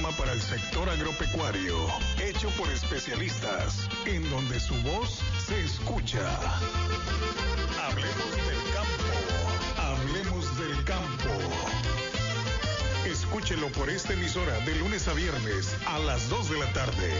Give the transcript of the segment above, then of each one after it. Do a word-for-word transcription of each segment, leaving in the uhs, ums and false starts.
programa para el sector agropecuario, hecho por especialistas, en donde su voz se escucha. Hablemos del campo. Hablemos del campo. Escúchelo por esta emisora de lunes a viernes a las dos de la tarde.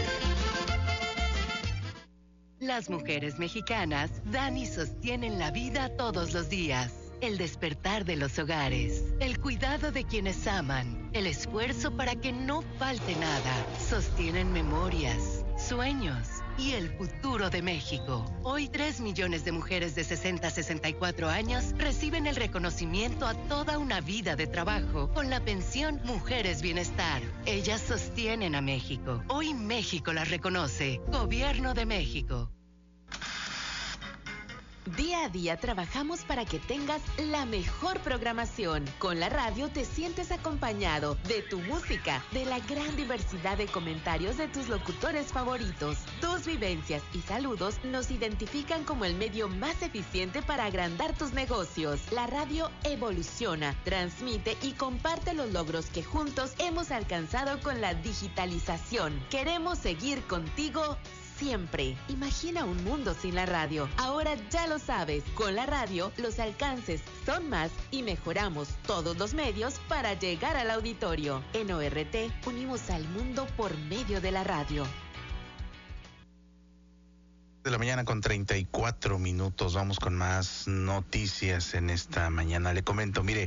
Las mujeres mexicanas dan y sostienen la vida todos los días. El despertar de los hogares, el cuidado de quienes aman, el esfuerzo para que no falte nada. Sostienen memorias, sueños y el futuro de México. Hoy tres millones de mujeres de sesenta a sesenta y cuatro años reciben el reconocimiento a toda una vida de trabajo con la pensión Mujeres Bienestar. Ellas sostienen a México. Hoy México las reconoce. Gobierno de México. Día a día trabajamos para que tengas la mejor programación. Con la radio te sientes acompañado de tu música, de la gran diversidad de comentarios de tus locutores favoritos. Tus vivencias y saludos nos identifican como el medio más eficiente para agrandar tus negocios. La radio evoluciona, transmite y comparte los logros que juntos hemos alcanzado con la digitalización. Queremos seguir contigo siempre. Imagina un mundo sin la radio. Ahora ya lo sabes. Con la radio, los alcances son más y mejoramos todos los medios para llegar al auditorio. En O R T, unimos al mundo por medio de la radio. De la mañana con treinta y cuatro minutos. Vamos con más noticias en esta mañana. Le comento, mire,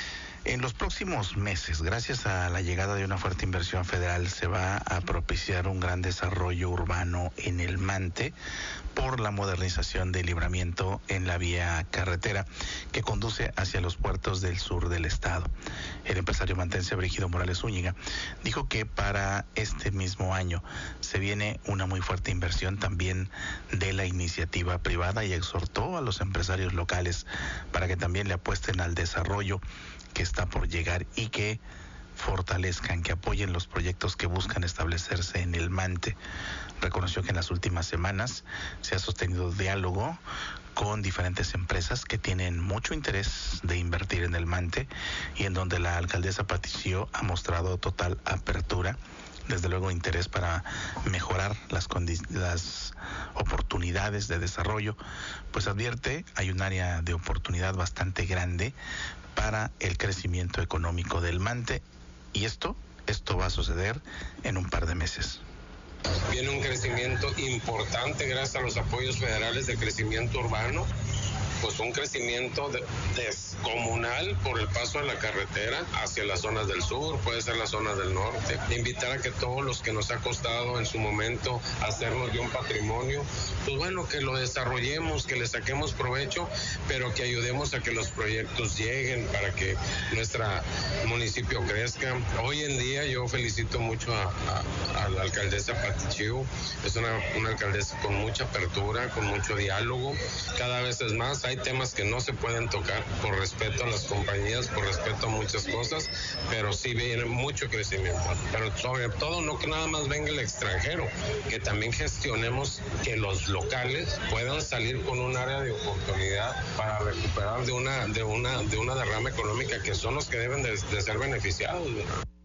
en los próximos meses, gracias a la llegada de una fuerte inversión federal, se va a propiciar un gran desarrollo urbano en el Mante por la modernización del libramiento en la vía carretera que conduce hacia los puertos del sur del estado. El empresario mantense Brígido Morales Zúñiga dijo que para este mismo año se viene una muy fuerte inversión también de la iniciativa privada y exhortó a los empresarios locales para que también le apuesten al desarrollo que está por llegar y que fortalezcan, que apoyen los proyectos que buscan establecerse en el Mante. Reconoció que en las últimas semanas se ha sostenido diálogo con diferentes empresas que tienen mucho interés de invertir en el Mante y en donde la alcaldesa Patricio ha mostrado total apertura, desde luego interés para mejorar las, condi- las oportunidades de desarrollo. Pues advierte, hay un área de oportunidad bastante grande para el crecimiento económico del Mante y esto, esto va a suceder en un par de meses. Viene un crecimiento importante gracias a los apoyos federales de crecimiento urbano, pues un crecimiento de, descomunal por el paso de la carretera hacia las zonas del sur, puede ser las zonas del norte. Invitar a que todos los que nos ha costado en su momento hacernos de un patrimonio, pues bueno, que lo desarrollemos, que le saquemos provecho, pero que ayudemos a que los proyectos lleguen para que nuestro municipio crezca. Hoy en día yo felicito mucho a, a, a la alcaldesa Patricio, es una, una alcaldesa con mucha apertura, con mucho diálogo, cada vez es más. Hay temas que no se pueden tocar por respeto a las compañías, por respeto a muchas cosas, pero sí viene mucho crecimiento. Pero sobre todo no que nada más venga el extranjero, que también gestionemos que los locales puedan salir con un área de oportunidad para recuperar de una, de una, de una derrama económica que son los que deben de, de ser beneficiados, ¿verdad?